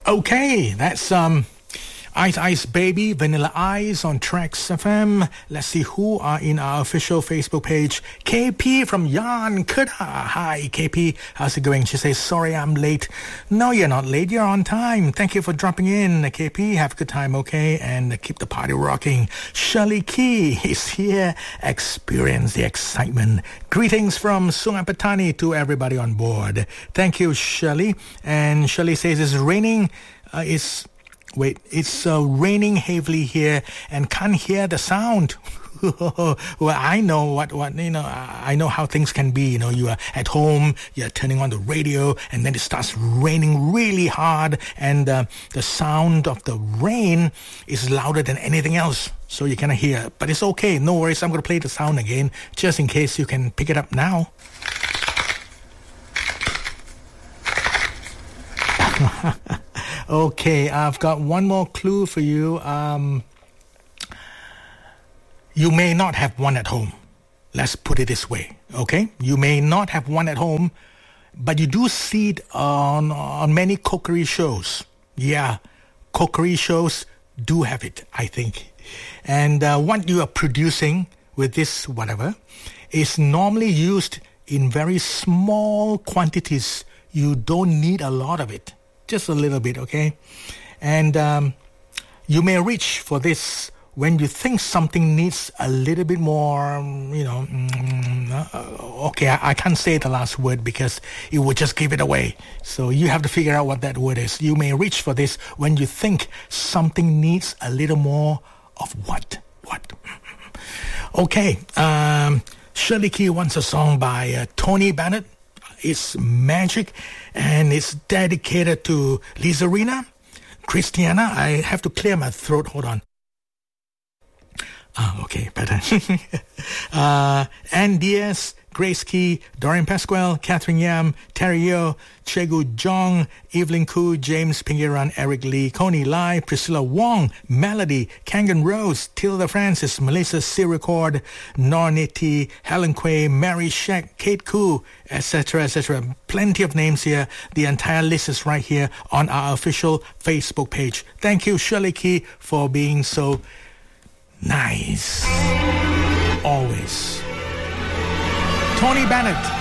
Okay, that's Ice Ice Baby, Vanilla Ice on Trax FM. Let's see who are in our official Facebook page. KP from Yan Kuda. Hi, KP. How's it going? She says, sorry I'm late. No, you're not late. You're on time. Thank you for dropping in, KP. Have a good time, okay? And keep the party rocking. Shirley Key is here. Experience the excitement. Greetings from Sungai Petani to everybody on board. Thank you, Shirley. And Shirley says it's raining. It's raining heavily here and can't hear the sound. Well, I know what I know how things can be. You are at home, you're turning on the radio, and then it starts raining really hard, and the sound of the rain is louder than anything else, so you cannot hear. But it's okay, no worries. I'm going to play the sound again, just in case you can pick it up now. Okay, I've got one more clue for you. You may not have one at home. Let's put it this way, okay? You may not have one at home, but you do see it on many cookery shows. Yeah, cookery shows do have it, I think. And what you are producing with this whatever is normally used in very small quantities. You don't need a lot of it. Just a little bit, okay? And you may reach for this when you think something needs a little bit more, okay, I can't say the last word because it would just give it away. So you have to figure out what that word is. You may reach for this when you think something needs a little more of what? What? Okay, Shirley Key wants a song by Tony Bennett. It's Magic, and it's dedicated to Lisa Rina, Christiana. I have to clear my throat. Hold on. Okay, better. Ann Diaz, Grace Key, Dorian Pasquale, Catherine Yam, Terry Yeo, Chegu Jong, Evelyn Koo, James Pingiran, Eric Lee, Coney Lai, Priscilla Wong, Melody, Kangan Rose, Tilda Francis, Melissa Siricord, Norniti, Helen Quay, Mary Sheck, Kate Koo, etc., etc. Plenty of names here. The entire list is right here on our official Facebook page. Thank you, Shirley Key, for being so nice. Always. Tony Bennett.